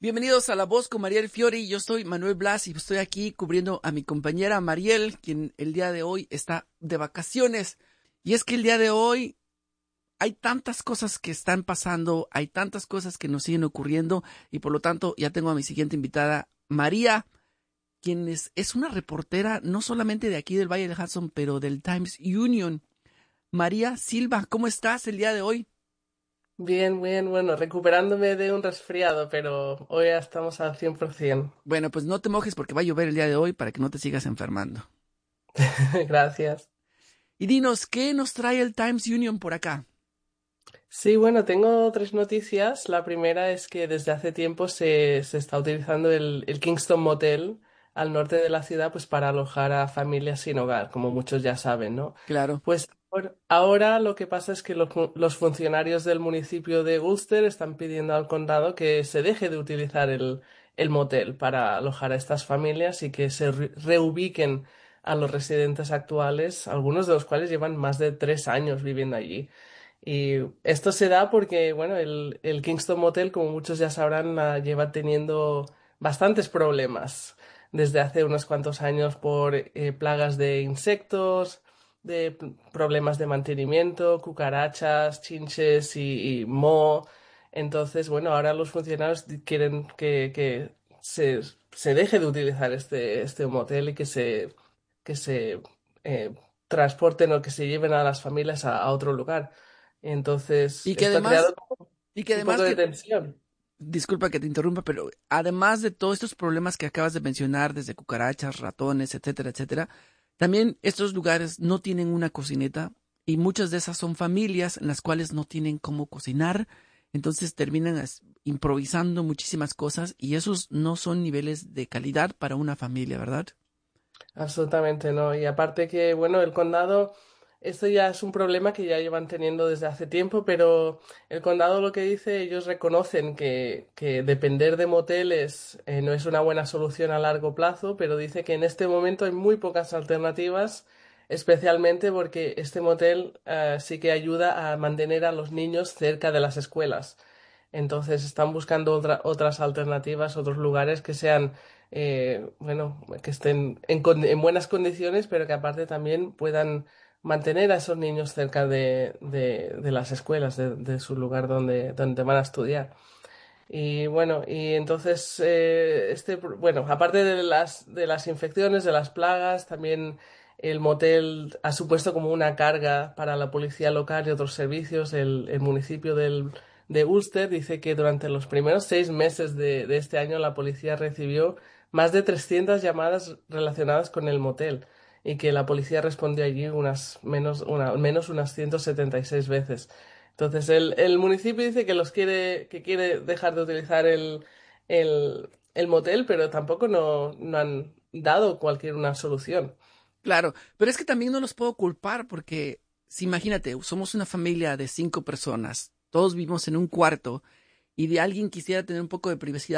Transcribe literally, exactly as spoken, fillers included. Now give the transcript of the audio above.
Bienvenidos a La Voz con Mariel Fiori. Yo soy Manuel Blas y estoy aquí cubriendo a mi compañera Mariel, quien el día de hoy está de vacaciones. Y es que el día de hoy hay tantas cosas que están pasando, hay tantas cosas que nos siguen ocurriendo y por lo tanto ya tengo a mi siguiente invitada, María, quien es, es una reportera no solamente de aquí del Valle del Hudson, pero del Times Union. María Silva, ¿cómo estás el día de hoy? Bien, bien, bueno, recuperándome de un resfriado, pero hoy ya estamos al cien por ciento. Bueno, pues no te mojes porque va a llover el día de hoy para que no te sigas enfermando. Gracias. Y dinos, ¿qué nos trae el Times Union por acá? Sí, bueno, tengo tres noticias. La primera es que desde hace tiempo se, se está utilizando el, el Kingston Motel al norte de la ciudad pues para alojar a familias sin hogar, como muchos ya saben, ¿no? Claro. Pues ahora ahora lo que pasa es que los, fu- los funcionarios del municipio de Ulster están pidiendo al condado que se deje de utilizar el, el motel para alojar a estas familias y que se re- reubiquen a los residentes actuales, algunos de los cuales llevan más de tres años viviendo allí. Y esto se da porque, bueno, el, el Kingston Motel, como muchos ya sabrán, ah, lleva teniendo bastantes problemas desde hace unos cuantos años por eh, plagas de insectos, de p- problemas de mantenimiento, cucarachas, chinches y, y moho. Entonces, bueno, ahora los funcionarios di- quieren que, que se, se deje de utilizar este, este motel y que se, que se eh, transporten o que se lleven a las familias a a otro lugar. Entonces, Y que esto ha creado además, y que un poco además de que, tensión. disculpa que te interrumpa, pero además de todos estos problemas que acabas de mencionar, desde cucarachas, ratones, etcétera, etcétera, también estos lugares no tienen una cocineta y muchas de esas son familias en las cuales no tienen cómo cocinar, entonces terminan as- improvisando muchísimas cosas y esos no son niveles de calidad para una familia, ¿verdad? Absolutamente no. Y aparte que, bueno, el condado, esto ya es un problema que ya llevan teniendo desde hace tiempo, pero el condado lo que dice, ellos reconocen que, que depender de moteles eh, no es una buena solución a largo plazo, pero dice que en este momento hay muy pocas alternativas, especialmente porque este motel eh, sí que ayuda a mantener a los niños cerca de las escuelas. Entonces están buscando otra- otras alternativas, otros lugares que sean, eh, bueno, que estén en, con- en buenas condiciones, pero que aparte también puedan mantener a esos niños cerca de, de- de las escuelas, de, de su lugar donde, donde van a estudiar. Y bueno, y entonces, eh, este, pro- bueno, aparte de las, de las infecciones, de las plagas, también el motel ha supuesto como una carga para la policía local y otros servicios. El, el municipio del, de Ulster dice que durante los primeros seis meses de, de este año la policía recibió más de trescientas llamadas relacionadas con el motel y que la policía respondió allí unas menos, una, al menos unas ciento setenta y seis veces. Entonces, el, el municipio dice que los quiere, que quiere dejar de utilizar el, el, el motel, pero tampoco no, no han dado cualquier una solución. Claro, pero es que también no los puedo culpar porque, si imagínate, somos una familia de cinco personas, todos vivimos en un cuarto y de alguien quisiera tener un poco de privacidad.